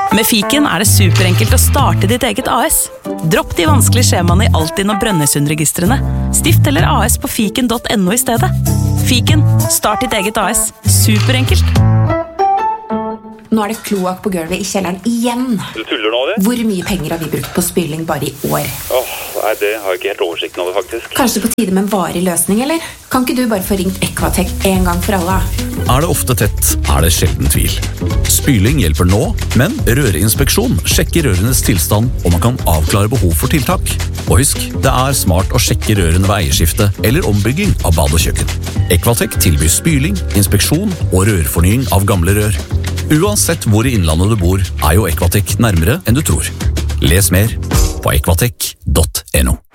Med Fiken det superenkelt å starte ditt eget AS. Dropp de vanskelige skjemaene i Altinn og Brønnøysundregistrene. Stift eller AS på fiken.no i stedet. Fiken, start ditt eget AS. Superenkelt. Nå det kloakk på gulvet i kjelleren igjen. Du tuller nå, det? Hvor mye penger har vi brukt på spyling bare i år? Nei, det har jeg ikke helt oversikten over, faktisk. Kanskje på tide med en varig løsning, eller? Kan ikke du bare få ringt Equatech en gang for alle? Det ofte tett, det sjelden tvil. Spyling hjelper nå, men rørinspeksjon sjekker rørenes tilstand, og man kan avklare behov for tiltak. Og husk, det smart å sjekke rørene ved eierskifte eller ombygging av bad og kjøkken. Equatech tilbyr spyling, inspeksjon og rørfornying av gamle rør. Uansett hvor i innlandet du bor, jo Equatech nærmere enn du tror. Les mer på equatech.no.